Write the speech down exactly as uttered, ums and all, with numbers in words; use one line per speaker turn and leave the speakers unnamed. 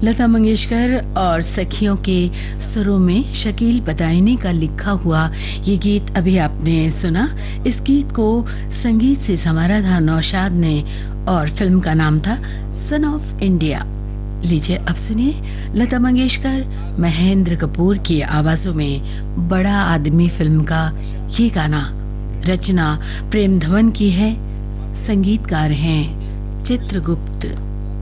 लता मंगेशकर और सखियों के सुरों में शकील बदायूनी का लिखा हुआ ये गीत अभी आपने सुना। इस गीत को संगीत से संवारा था नौशाद ने और फिल्म का नाम था सन ऑफ इंडिया। लीजिए अब सुनिए लता मंगेशकर महेंद्र कपूर की आवाजों में बड़ा आदमी फिल्म का ये गाना। रचना प्रेम धवन की है, संगीतकार हैं चित्रगुप्त।